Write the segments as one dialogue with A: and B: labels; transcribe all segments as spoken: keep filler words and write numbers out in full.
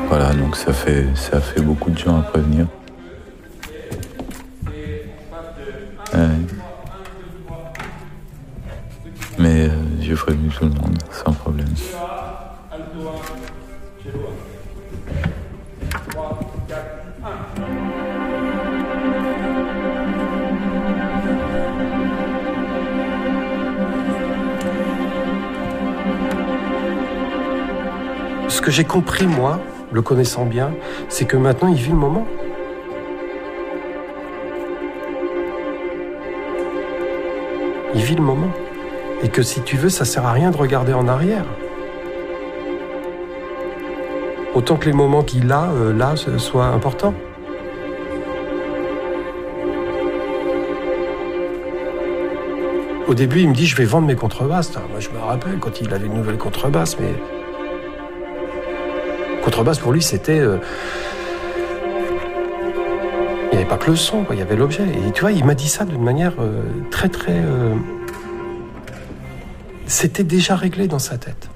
A: Voilà, donc ça fait, ça fait beaucoup de gens à prévenir. Ouais. Mais euh, j'ai prévenu tout le monde, sans problème.
B: Ce que j'ai compris, moi, le connaissant bien, c'est que maintenant, il vit le moment. Il vit le moment. Et que si tu veux, ça sert à rien de regarder en arrière. Autant que les moments qu'il a, euh, là, soient importants. Au début, il me dit, je vais vendre mes contrebasses. Moi, je me rappelle quand il avait une nouvelle contrebasse, mais... Contrebasse, pour lui, c'était... Euh... Il n'y avait pas que le son, quoi. Il y avait l'objet. Et tu vois, il m'a dit ça d'une manière euh, très, très... Euh... C'était déjà réglé dans sa tête.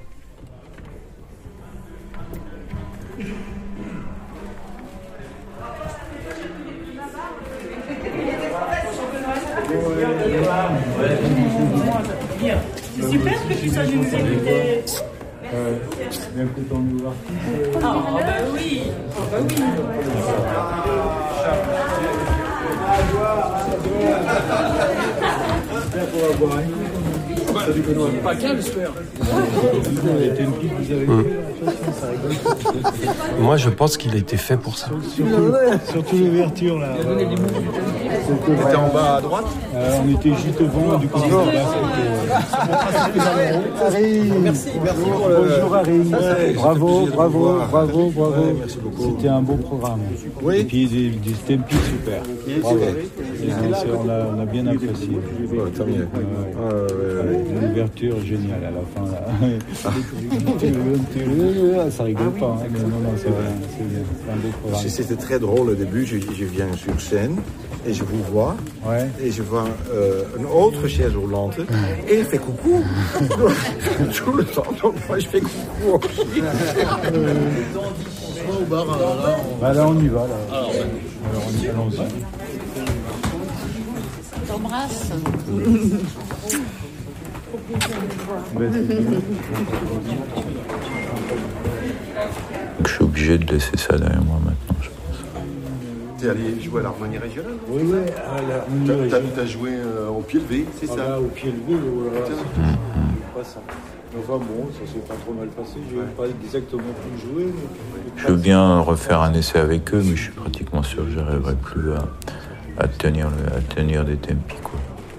C: C'est super que tu sois venu nous inviter.
D: Euh, bien que ton nouveau artiste.
C: Ah, oh, bah oui. Oh, bah oui.
D: J'espère qu'on va boire un coup. Pas qu'un, j'espère. C'était une pipe que vous avez fait, ça rigole.
B: Moi, je pense qu'il a été fait pour ça.
D: Surtout, surtout l'ouverture, là.
E: On était en bas à droite.
D: Euh, on était juste devant, du coup, là, Harry, merci, merci pour le... Bonjour Harry, ouais, bravo, bravo, bravo, bravo, ouais, merci beaucoup. C'était un beau programme. Oui. Et puis des, des Tempi super. Bravo. Et on, a, on a bien apprécié.
E: Ouais, tant mieux.
D: Euh, ah, ouais, ouais. L'ouverture géniale à la fin. Là. Ça rigole pas, hein, mais non, non, c'est, c'est, c'est un beau programme.
E: C'était très drôle au début. Je, je viens sur scène. Et je vous vois,
D: ouais. Et
E: je vois euh, une autre chaise roulante, et il fait coucou. Tout le temps, donc moi je fais coucou aussi.
D: euh, on va au bar, alors là, on... Bah là on y va. Là. Alors, ouais. Alors on y va, allons-y.
C: Je t'embrasse.
A: Je suis obligé de laisser ça derrière moi maintenant, je pense.
E: T'es allé jouer à l'harmonie régionale?
D: Oui, oui, à l'harmonie
E: t'as,
D: régionale.
E: T'as, t'as joué euh, au pied levé, c'est ah, ça?
D: Là, au pied levé, voilà. C'est mmh. pas ça. Enfin bon, ça s'est pas trop mal passé. Je n'ai ouais. pas exactement pu jouer. Mais...
A: Je veux bien refaire un essai avec eux, mais je suis pratiquement sûr que je n'arriverai plus à, à, tenir le, à tenir des tempi, quoi.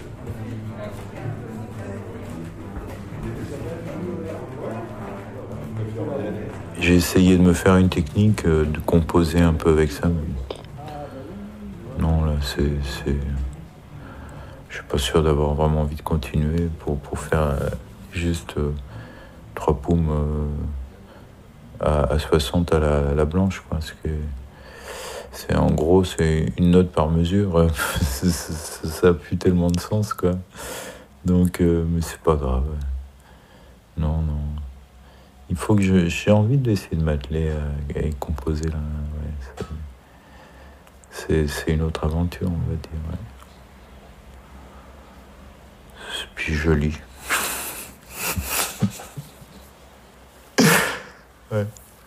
A: J'ai essayé de me faire une technique, euh, de composer un peu avec ça, mais non, là, c'est, c'est... je suis pas sûr d'avoir vraiment envie de continuer pour, pour faire euh, juste euh, trois paumes euh, à, à soixante à la, à la blanche, quoi, parce que c'est, en gros, c'est une note par mesure, ça, ça, ça a plus tellement de sens, quoi. Donc, euh, mais c'est pas grave. Non, non. Il faut que je, j'ai envie d'essayer de m'atteler à, à composer là. Ouais, c'est, c'est, c'est une autre aventure, on va dire. Ouais. Puis je lis. Ouais.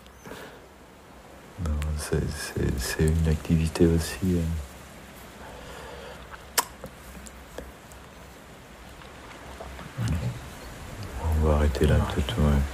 A: Non, c'est, c'est, c'est une activité aussi. Euh... On va arrêter là peut-être, ouais.